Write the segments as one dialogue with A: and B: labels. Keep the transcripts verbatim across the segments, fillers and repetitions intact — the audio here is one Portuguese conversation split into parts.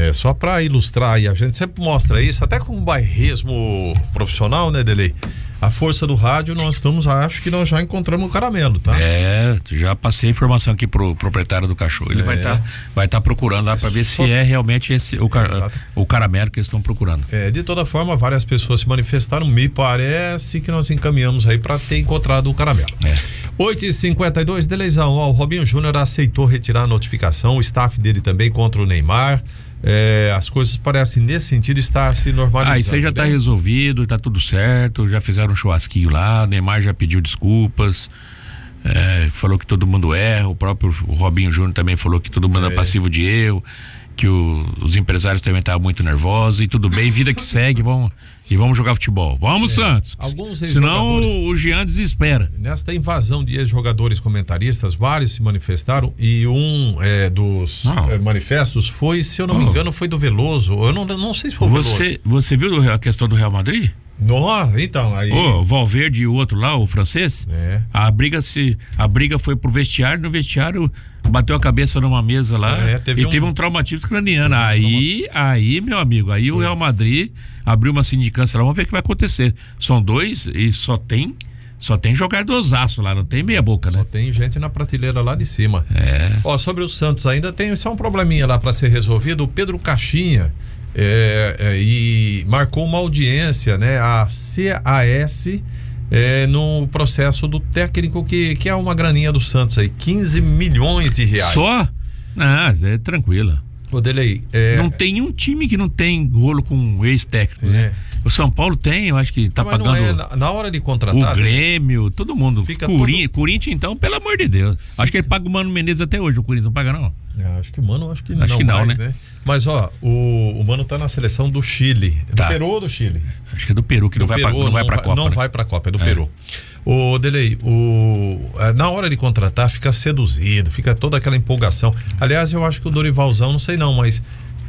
A: É, só para ilustrar aí, a gente sempre mostra isso, até com um bairrismo profissional, né, Delei? A força do rádio, nós estamos, acho que nós já encontramos o caramelo, tá?
B: É, já passei a informação aqui pro proprietário do cachorro. Ele é. vai estar tá, vai tá procurando lá para ver Só... se é realmente esse o, car... o caramelo que eles estão procurando.
A: É, de toda forma, várias pessoas se manifestaram, me parece que nós encaminhamos aí para ter encontrado o caramelo.
B: É.
A: oito e cinquenta e dois, Deleizão, ó, o Robinho Júnior aceitou retirar a notificação, o staff dele também contra o Neymar. É, as coisas parecem nesse sentido estar se normalizando.
B: Ah, isso aí já está resolvido, está tudo certo, já fizeram um churrasquinho lá, o Neymar já pediu desculpas, é, falou que todo mundo erra, o próprio Robinho Júnior também falou que todo mundo é, é passivo de erro, que o, os empresários também estavam muito nervosos, e tudo bem, vida que segue, vamos, e vamos jogar futebol. Vamos, é, Santos!
A: Alguns
B: Senão o Jean desespera.
A: Nesta invasão de ex-jogadores comentaristas, vários se manifestaram, e um é, dos é, manifestos foi, se eu não oh. me engano, foi do Veloso. Eu não, não sei se foi o
B: você,
A: Veloso.
B: Você viu a questão do Real Madrid?
A: Nossa, então, aí...
B: O Valverde e o outro lá, o francês,
A: é.
B: a briga se a briga foi pro vestiário, no vestiário bateu a cabeça numa mesa lá, é, teve e um... teve um traumatismo craniano. Aí, aí, meu amigo, aí foi. O Real Madrid abriu uma sindicância lá, vamos ver o que vai acontecer. São dois e só tem só tem jogadorzaço lá, não tem meia boca,
A: só
B: né?
A: Só tem gente na prateleira lá de cima.
B: É.
A: Ó, sobre o Santos ainda tem só um probleminha lá para ser resolvido. O Pedro Caixinha É, é, e marcou uma audiência, né, a C A S, é, no processo do técnico que, que é uma graninha do Santos aí, quinze milhões de reais.
B: Só? Ah, é tranquila.
A: O Delei, é...
B: não tem um time que não tem rolo com um ex-técnico,
A: é.
B: né? O São Paulo tem, eu acho que tá não, pagando.
A: É, na, na hora de contratar.
B: O Grêmio, todo mundo.
A: Fica
B: Corinthians,
A: todo...
B: Corinthians, então, pelo amor de Deus. Fica... Acho que ele paga o Mano Menezes até hoje, o Corinthians não paga, não.
A: É, acho que o Mano, acho que
B: acho
A: não,
B: que não
A: mais,
B: né?
A: né? Mas, ó, o, o Mano tá na seleção do Chile. Do
B: tá.
A: Peru ou do Chile?
B: Acho que é do Peru, que do não, vai
A: Peru,
B: pra, não,
A: não
B: vai pra
A: vai,
B: Copa.
A: Não
B: né?
A: vai pra Copa, é do
B: é.
A: Peru. O Delei, o, na hora de contratar, fica seduzido, fica toda aquela empolgação. Aliás, eu acho que o Dorivalzão, não sei não, mas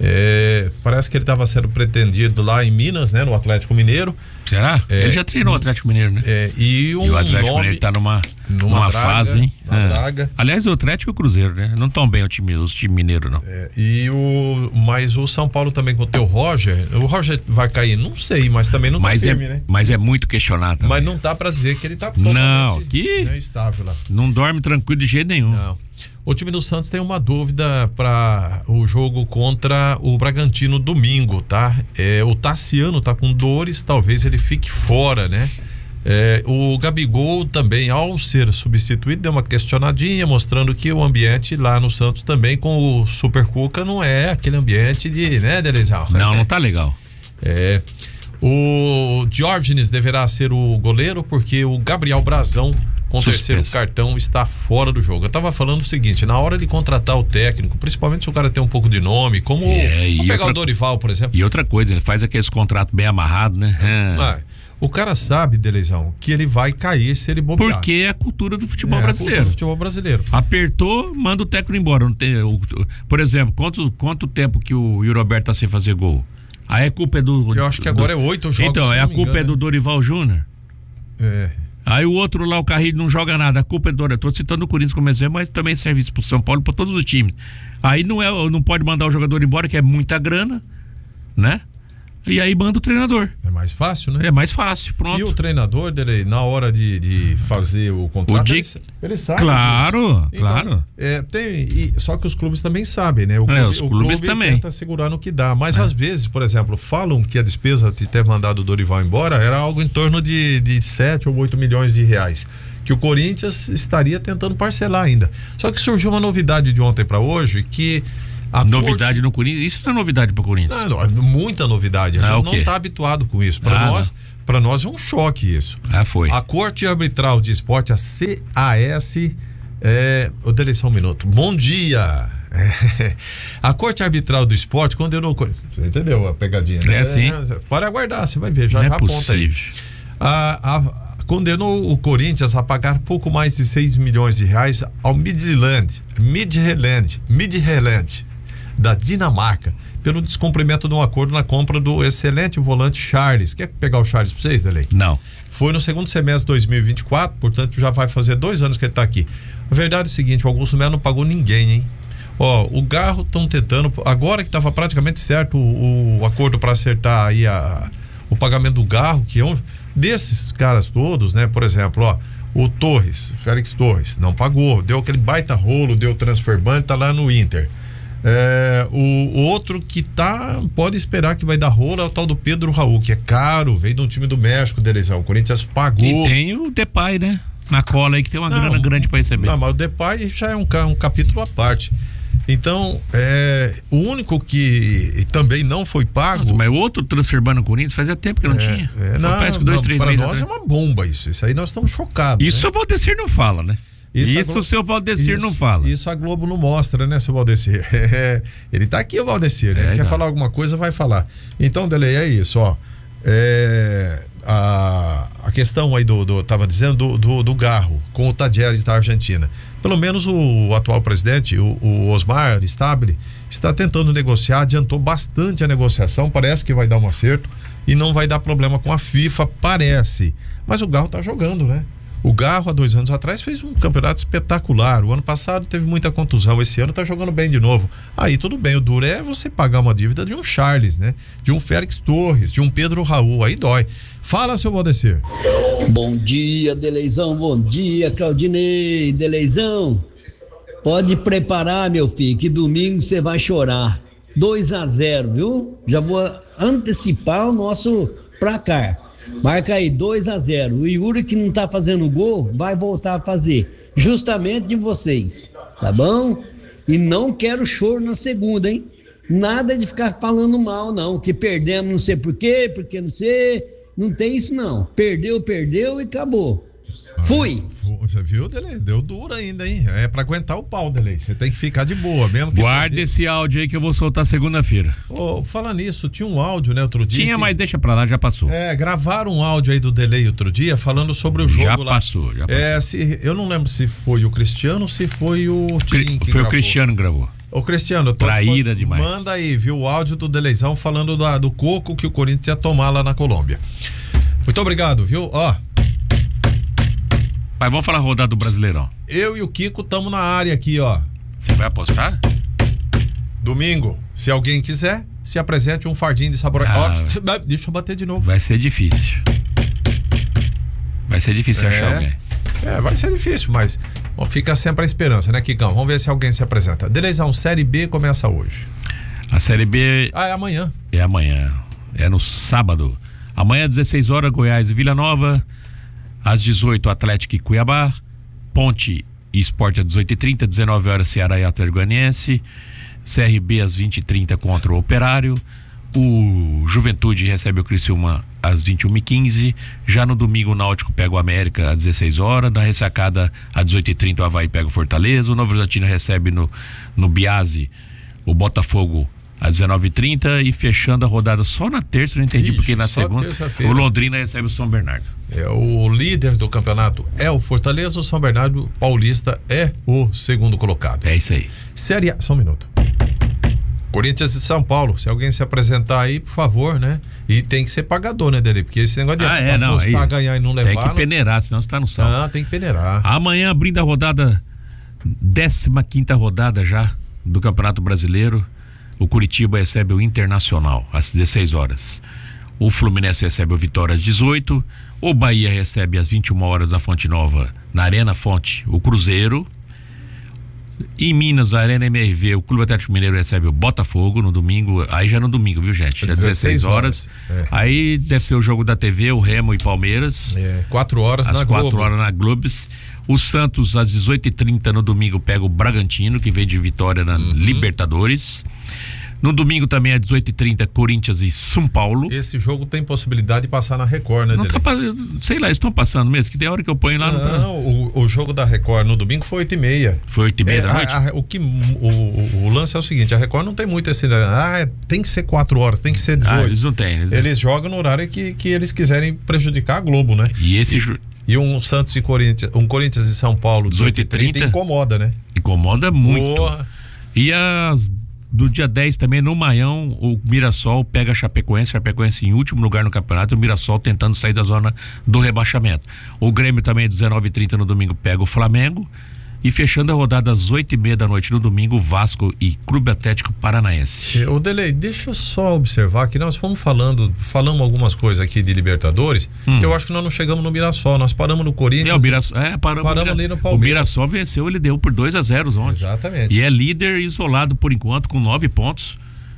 A: é, parece que ele estava sendo pretendido lá em Minas, né, no Atlético Mineiro.
B: Será?
A: É,
B: ele já treinou o Atlético Mineiro, né?
A: É, e, um
B: e o Atlético
A: nome,
B: Mineiro tá numa,
A: numa,
B: numa
A: draga,
B: fase, hein?
A: Uma
B: é.
A: draga.
B: Aliás, o Atlético e o Cruzeiro, né? Não tão bem o time, os times mineiros, não.
A: É, e o, mas o São Paulo também com o teu Roger, o Roger vai cair, não sei, mas também não tá
B: mas
A: firme,
B: é,
A: né?
B: Mas é muito questionado também.
A: Mas não dá pra dizer que ele tá
B: não, que
A: né, estável lá.
B: Não dorme tranquilo de jeito nenhum.
A: Não. O time do Santos tem uma dúvida para o jogo contra o Bragantino domingo, tá? É, o Tassiano tá com dores, talvez ele fique fora, né? É, o Gabigol também, ao ser substituído, deu uma questionadinha, mostrando que o ambiente lá no Santos também com o Super Cuca não é aquele ambiente de, né, Delezal?
B: Não, não tá legal.
A: É. O Diógenes deverá ser o goleiro, porque o Gabriel Brazão, com o terceiro cartão, está fora do jogo. Eu tava falando o seguinte, na hora de contratar o técnico, principalmente se o cara tem um pouco de nome, como
B: é,
A: vamos pegar
B: outra,
A: o Dorival, por exemplo.
B: E outra coisa, ele faz aqueles contratos bem amarrados, né?
A: Ah, o cara sabe, Delezão, que ele vai cair se ele bobear.
B: Porque é a cultura do futebol
A: é,
B: brasileiro.
A: A cultura do futebol brasileiro.
B: Apertou, manda o técnico embora. Não tem, o, por exemplo, quanto, quanto tempo que o Yuri Alberto tá sem fazer gol? Aí a culpa é do...
A: Eu acho que agora
B: do,
A: é oito jogos.
B: Então, é a culpa
A: engano,
B: é do Dorival Júnior.
A: É...
B: Aí o outro lá, o Carrilho, não joga nada. A culpa é do... Eu tô citando o Corinthians como exemplo, mas também serve isso pro São Paulo, para todos os times. Aí não, é, não pode mandar o jogador embora, que é muita grana, né? E aí manda o treinador.
A: É mais fácil, né?
B: É mais fácil, pronto.
A: E o treinador dele, na hora de, de fazer o contrato,
B: o Dick,
A: ele, ele sabe.
B: Claro,
A: então,
B: claro.
A: É, tem, e, só que os clubes também sabem, né? O clube,
B: é, os clubes
A: o clube
B: também
A: tenta segurar no que dá. Mas
B: é.
A: às vezes, por exemplo, falam que a despesa de ter mandado o Dorival embora era algo em torno de, de sete ou oito milhões de reais. Que o Corinthians estaria tentando parcelar ainda. Só que surgiu uma novidade de ontem para hoje que a
B: novidade
A: corte...
B: no Corinthians? Isso não é novidade para o Corinthians?
A: Não, não, muita novidade. A
B: ah,
A: gente não está habituado com isso. Para
B: ah,
A: nós, para nós é um choque isso.
B: Ah, foi.
A: A Corte Arbitral de Esporte, a C A S, é... eu dei só um minuto. Bom dia. É... A Corte Arbitral do Esporte condenou. Você entendeu a pegadinha, né?
B: É sim.
A: Para aguardar, você vai ver, já,
B: não
A: já
B: é
A: aponta aí. A, a, condenou o Corinthians a pagar pouco mais de seis milhões de reais ao Midland, Midland, Midland, da Dinamarca, pelo descumprimento de um acordo na compra do excelente volante Charles. Quer pegar o Charles para vocês, Delei?
B: Não.
A: Foi no segundo semestre de dois mil e vinte e quatro, portanto já vai fazer dois anos que ele está aqui. A verdade é o seguinte, o Augusto Melo não pagou ninguém, hein? Ó, o Garro estão tentando, agora que estava praticamente certo o, o acordo para acertar aí a, o pagamento do Garro, que é um desses caras todos, né? Por exemplo, ó, o Torres, Félix Torres, não pagou, deu aquele baita rolo, deu transfer ban, tá lá no Inter. É, o, o outro que tá, pode esperar que vai dar rolo é o tal do Pedro Raul, que é caro, veio de um time do México, Delezão. O Corinthians pagou.
B: E tem o Depay, né? Na cola aí, que tem uma não, grana grande para receber.
A: Não, mas o Depay já é um, um capítulo à parte. Então, é, o único que também não foi pago.
B: Nossa, mas o outro transfer no Corinthians fazia tempo que não é, tinha.
A: É, não, parece que dois, não, três para nós atrás. É uma bomba isso. Isso aí nós estamos chocados.
B: Isso, né? O Valdecir não fala, né? Isso, isso o seu Valdecir
A: isso,
B: não fala.
A: Isso a Globo não mostra, né, seu Valdecir? Ele tá aqui, o Valdecir, né? É, Ele quer falar alguma coisa, vai falar. Então, Delei, é isso, ó. É, a, a questão aí do, do tava dizendo do, do, do Garro com o Tadieres da Argentina. Pelo menos o, o atual presidente, o, o Osmar Stabile, está tentando negociar, adiantou bastante a negociação, parece que vai dar um acerto e não vai dar problema com a FIFA, parece. Mas o Garro tá jogando, né? O Garro, há dois anos atrás, fez um campeonato espetacular. O ano passado teve muita contusão. Esse ano tá jogando bem de novo. Aí tudo bem, o duro é você pagar uma dívida de um Charles, né? De um Félix Torres, de um Pedro Raul. Aí dói. Fala, seu Valdecir.
C: Bom dia, Deleizão. Bom dia, Claudinei. Deleizão, pode preparar, meu filho, que domingo você vai chorar. dois a zero, viu? Já vou antecipar o nosso placar. Marca aí, dois a zero. O Yuri, que não tá fazendo gol, vai voltar a fazer. Justamente de vocês, tá bom? E não quero choro na segunda, hein? Nada de ficar falando mal, não. Que perdemos não sei por quê, porque não sei. Não tem isso, não. Perdeu, perdeu e acabou. Fui.
A: Você viu, Delei? Deu duro ainda, hein? É pra aguentar o pau, Delei. Você tem que ficar de boa mesmo.
B: Guarda perder. Esse áudio aí que eu vou soltar segunda-feira.
A: Oh, falando nisso, tinha um áudio, né, outro dia.
B: Tinha,
A: que...
B: mas deixa pra lá, já passou.
A: É, gravaram um áudio aí do Delei outro dia falando sobre o jogo
B: já
A: lá.
B: Passou, já passou.
A: É, se, eu não lembro se foi o Cristiano ou se foi o Tirim que
B: Foi
A: gravou.
B: o Cristiano que gravou.
A: Ô Cristiano, eu tô
B: traíra demais.
A: Manda aí, viu, o áudio do Deleizão falando da, do coco que o Corinthians ia tomar lá na Colômbia. Muito obrigado, viu? Ó.
B: Mas vamos falar a rodada do Brasileirão.
A: Eu e o Kiko estamos na área aqui, ó.
B: Você vai apostar?
A: Domingo, se alguém quiser, se apresente um fardinho de sabor. Ah, ó, deixa eu bater de novo.
B: Vai ser difícil. Vai ser difícil
A: é,
B: achar alguém.
A: É, vai ser difícil, mas ó, fica sempre a esperança, né, Kikão? Vamos ver se alguém se apresenta. Deleizão, Série B começa hoje.
B: A Série B...
A: Ah, é amanhã.
B: É amanhã. É no sábado. Amanhã, dezesseis horas, Goiás e Vila Nova. Às dezoito, Atlético e Cuiabá. Ponte e Sport às dezoito e trinta. dezenove horas, Ceará e Atlético Goianiense. C R B às vinte e trinta contra o Operário. O Juventude recebe o Criciúma às vinte e uma e quinze. Já no domingo, o Náutico pega o América às dezesseis horas. Na ressacada, às dezoito e trinta, o Avaí pega o Fortaleza. O Novo Horizontino recebe no, no Biase o Botafogo às dezenove e trinta. E fechando a rodada só na terça, não entendi. Ixi, porque na segunda o Londrina recebe o São Bernardo.
A: É, o líder do campeonato é o Fortaleza, o São Bernardo Paulista é o segundo colocado.
B: É isso aí.
A: Série A, só um minuto. Corinthians e São Paulo, se alguém se apresentar aí, por favor, né? E tem que ser pagador, né, dele? Porque esse negócio de
B: ah, é,
A: apostar,
B: não, aí,
A: ganhar e não levar...
B: Tem que peneirar, senão você tá no saldo.
A: Ah, tem que peneirar.
B: Amanhã, abrindo a rodada, décima quinta rodada já do Campeonato Brasileiro, o Curitiba recebe o Internacional às dezesseis horas. O Fluminense recebe o Vitória às dezoito. O Bahia recebe às vinte e uma horas na Fonte Nova, na Arena Fonte, o Cruzeiro. Em Minas, na Arena M R V, o Clube Atlético Mineiro recebe o Botafogo no domingo. Aí já no domingo, viu, gente? Já dezesseis horas. É. Aí deve ser o jogo da T V, o Remo e Palmeiras.
A: É, quatro horas na Globo.
B: quatro horas na Globes. O Santos, às dezoito e trinta no domingo, pega o Bragantino, que vem de vitória na uhum. Libertadores. No domingo também, às dezoito e trinta, Corinthians e São Paulo.
A: Esse jogo tem possibilidade de passar na Record, né,
B: não
A: Dele?
B: Tá, sei lá, eles estão passando mesmo, que tem hora que eu ponho lá.
A: Não,
B: não, tá...
A: o, o jogo da Record no domingo foi oito e meia.
B: Foi oito e meia
A: é,
B: da noite?
A: A, a, o, que, o, o lance é o seguinte, a Record não tem muito esse... Ah, tem que ser quatro horas, tem que ser dezoito.
B: Ah, eles não têm. Eles,
A: eles jogam no horário que, que eles quiserem prejudicar a Globo, né?
B: E esse...
A: E, e um Santos e Corinthians, um Corinthians e São Paulo, dezoito e trinta, incomoda, né?
B: Incomoda muito.
A: Porra.
B: E as... Do dia dez também, no Maião, o Mirassol pega a Chapecoense, Chapecoense em último lugar no campeonato, e o Mirassol tentando sair da zona do rebaixamento. O Grêmio também, dezenove e trinta no domingo, pega o Flamengo, E fechando a rodada às oito e meia da noite no domingo, Vasco e Clube Atlético Paranaense.
A: Ô Delei, deixa eu só observar que nós fomos falando, falamos algumas coisas aqui de Libertadores. Hum. Eu acho que nós não chegamos no Mirassol, nós paramos no Corinthians.
B: É, o Mirassol, é, paramos,
A: paramos ali no Palmeiras.
B: O Mirassol venceu, ele deu por dois a zero ontem.
A: Exatamente.
B: E é líder isolado por enquanto com nove pontos.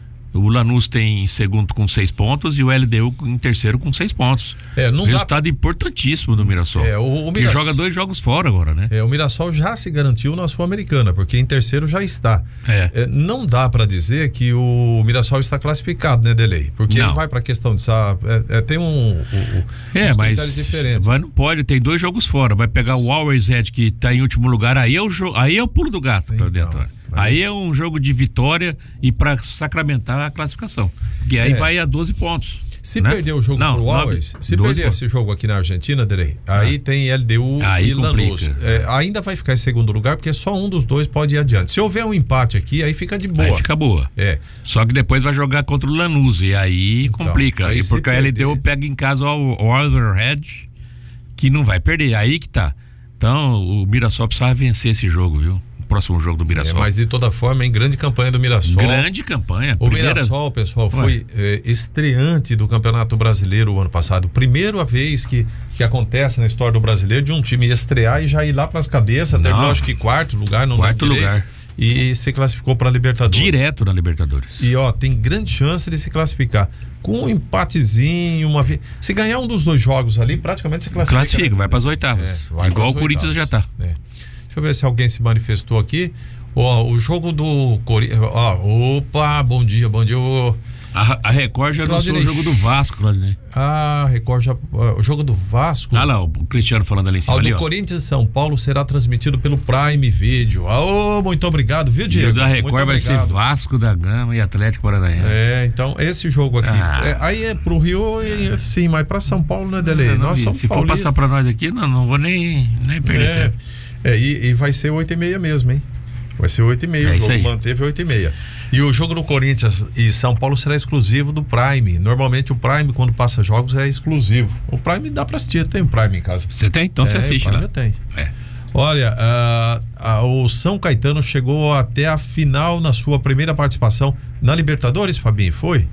B: O Lanús tem em segundo com seis pontos e o L D U em terceiro com seis pontos. É, não Resultado dá... importantíssimo do Mirassol. É, o, o Mirassol... Que joga dois jogos fora agora, né?
A: É, o Mirassol já se garantiu na Sul-Americana, porque em terceiro já está. É. É, não dá para dizer que o Mirassol está classificado, né, Delei? Porque não. Ele vai para a questão de sabe, é, é, tem um, um
B: é, mas diferentes. Mas não pode, tem dois jogos fora. Vai pegar o Always Ed que está em último lugar, aí é o jo... aí é o pulo do gato para então, dentro. Aí é um jogo de vitória e para sacramentar a classificação. Que aí é. vai a doze pontos.
A: Se
B: né?
A: perder o jogo não, pro Always, se perder pontos. Esse jogo aqui na Argentina, Delei, aí ah. tem L D U aí e Lanús. É, ainda vai ficar em segundo lugar, porque só um dos dois pode ir adiante. Se houver um empate aqui, aí fica de boa.
B: Aí fica boa.
A: É.
B: Só que depois vai jogar contra o Lanús, e aí então, complica. Aí e porque a L D U pega em casa o Otherhead, que não vai perder. Aí que tá. Então, o Mirassol precisa vencer esse jogo, viu? Próximo jogo do Mirassol.
A: É, mas de toda forma, em grande campanha do Mirassol.
B: Grande campanha.
A: O primeira... Mirassol, pessoal, foi é, estreante do Campeonato Brasileiro o ano passado. Primeira vez que, que acontece na história do brasileiro de um time estrear e já ir lá para as cabeças. Terminou acho que quarto lugar, não
B: quarto lugar.
A: E se classificou para a Libertadores.
B: Direto na Libertadores.
A: E ó, tem grande chance de se classificar. Com um empatezinho, uma vez. Se ganhar um dos dois jogos ali, praticamente se classifica.
B: Classifica, né? Vai para as oitavas. É, igual o Corinthians já tá.
A: É. Deixa eu ver se alguém se manifestou aqui. Ó, o jogo do Corinthians. Ó, opa, bom dia, bom dia. Ó.
B: A, a Record já anunciou o jogo do Vasco, Claudinei.
A: Ah, a Record já. O jogo do Vasco.
B: Ah lá, o Cristiano falando ali em cima.
A: O
B: ali,
A: do
B: ó.
A: Corinthians e São Paulo será transmitido pelo Prime Video. Ah, oh, muito obrigado, viu, Diego?
B: E o da Record vai ser Vasco da Gama e Atlético Paranaense.
A: É, então, esse jogo aqui. Ah. É, aí é pro Rio, e, sim, mas pra São Paulo, né, Delei?
B: Não, não,
A: nós somos
B: se paulistas. For passar pra nós aqui, não, não vou nem, nem perder
A: é. tempo. É, e, e vai ser oito e meia mesmo, hein? Vai ser oito e meia, é o jogo manteve oito e meia. E o jogo do Corinthians e São Paulo será exclusivo do Prime. Normalmente o Prime, quando passa jogos, é exclusivo. O Prime dá pra assistir, eu tenho Prime em casa.
B: Você tem? Então você é, assiste, né?
A: Eu tenho. É. Olha, uh, uh, o São Caetano chegou até a final na sua primeira participação na Libertadores, Fabinho, foi?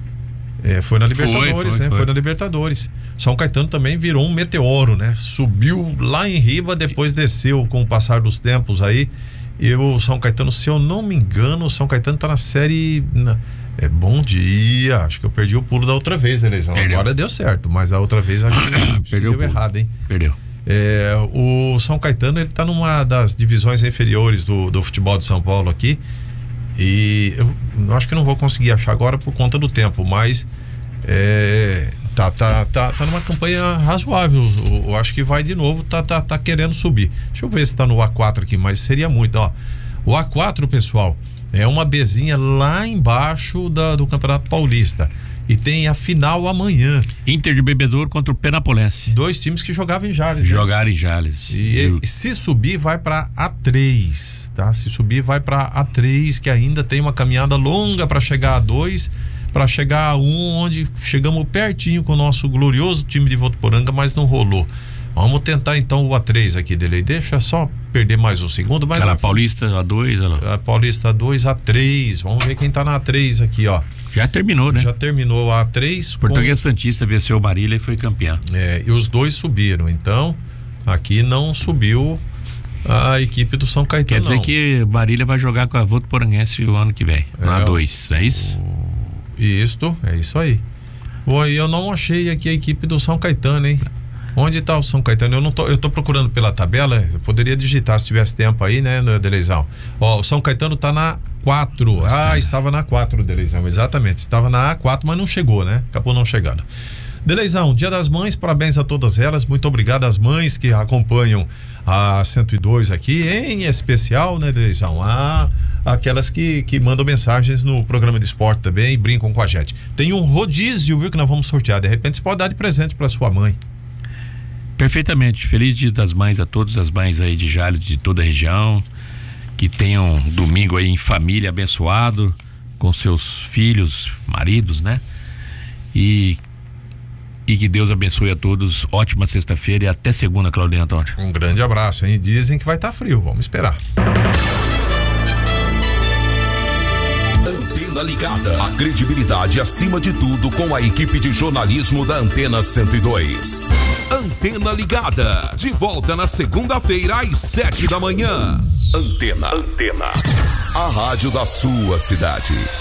A: É, foi na Libertadores, foi, foi, né? Foi. foi na Libertadores. São Caetano também virou um meteoro, né? Subiu lá em riba, depois desceu com o passar dos tempos aí. E o São Caetano, se eu não me engano, o São Caetano tá na série. Na, é bom dia. Acho que eu perdi o pulo da outra vez, né, Leizão? Agora deu certo, mas a outra vez acho que, acho que deu errado, hein?
B: Perdeu.
A: É, o São Caetano, ele tá numa das divisões inferiores do, do futebol de São Paulo aqui. E eu acho que não vou conseguir achar agora por conta do tempo, mas é, tá, tá, tá, tá numa campanha razoável. Eu, eu acho que vai de novo, tá, tá, tá querendo subir. Deixa eu ver se tá no A quatro aqui, mas seria muito, ó. O A quatro, pessoal, é uma bezinha lá embaixo da, do Campeonato Paulista. E tem a final amanhã.
B: Inter de Bebedouro contra o Penapolense.
A: Dois times que jogavam em Jales.
B: Jogaram
A: né?
B: em Jales.
A: E Eu... se subir, vai para A três, tá? Se subir, vai para A três, que ainda tem uma caminhada longa para chegar a dois, para chegar a um, onde chegamos pertinho com o nosso glorioso time de Votuporanga, mas não rolou. Vamos tentar então o A três aqui, Delei. Deixa só perder mais um segundo. Mas
B: a Paulista A dois.
A: A Paulista A dois, A três. Vamos ver quem tá na A três aqui, ó.
B: Já terminou, né?
A: Já terminou a A três.
B: Português com... Santista venceu o Marília e foi campeão.
A: É, e os dois subiram. Então, aqui não subiu a equipe do São Caetano.
B: Quer dizer
A: não.
B: que Marília vai jogar com a Votuporanguense o ano que vem, é, na A dois, é isso?
A: O... Isto, é isso aí. Bom, eu não achei aqui a equipe do São Caetano, hein? Onde está o São Caetano? Eu não tô, eu tô procurando pela tabela, eu poderia digitar se tivesse tempo aí, né, Deleizão? Ó, o São Caetano tá na quatro. Ah, estava na quatro, Deleizão, exatamente. Estava na A quatro, mas não chegou, né? Acabou não chegando. Deleizão, Dia das Mães, parabéns a todas elas. Muito obrigado às mães que acompanham a cento e dois aqui, em especial, né, Deleizão? Ah, aquelas que, que mandam mensagens no programa de esporte também e brincam com a gente. Tem um rodízio, viu, que nós vamos sortear. De repente você pode dar de presente para sua mãe.
B: Perfeitamente. Feliz Dia das Mães a todas as mães aí de Jales, de toda a região. Que tenham um domingo aí em família abençoado, com seus filhos, maridos, né? E e que Deus abençoe a todos. Ótima sexta-feira e até segunda, Claudinho Antônio.
A: Um grande abraço, hein? Dizem que vai estar frio, vamos esperar.
D: Antena Ligada, a credibilidade acima de tudo com a equipe de jornalismo da Antena cento e dois. Antena Ligada, de volta na segunda-feira às sete da manhã. Antena, Antena, a rádio da sua cidade.